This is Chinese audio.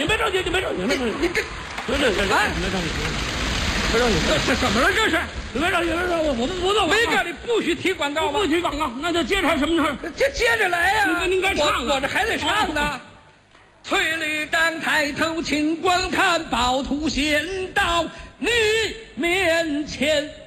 你别着急，你别着急，别着急，你这，别着急，别着急，别着急，这怎么了？这是？别着急，别着急，我们不做广告。 没告你不许提广告吗？ 不提广告，那就接着什么事？ 接着来呀！ 您该唱我这还得唱呢。翠绿岗抬头请观看，趵突先到你面前。